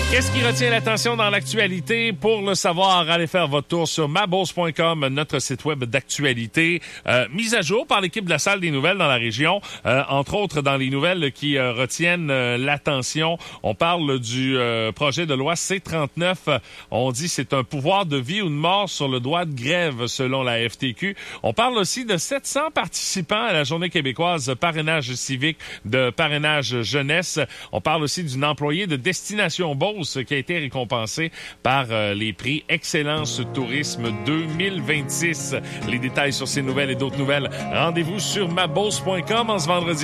Qu'est-ce qui retient l'attention dans l'actualité? Pour le savoir, allez faire votre tour sur mabourse.com, notre site web d'actualité. Mise à jour par l'équipe de la Salle des nouvelles dans la région. Entre autres, dans les nouvelles qui retiennent l'attention, on parle du projet de loi C-39. On dit c'est un pouvoir de vie ou de mort sur le droit de grève, selon la FTQ. On parle aussi de 700 participants à la Journée québécoise parrainage civique de parrainage jeunesse. On parle aussi d'une employée de Destination Beauce qui a été récompensée par les prix Excellence Tourisme 2026. Les détails sur ces nouvelles et d'autres nouvelles, rendez-vous sur mabourse.com en ce vendredi.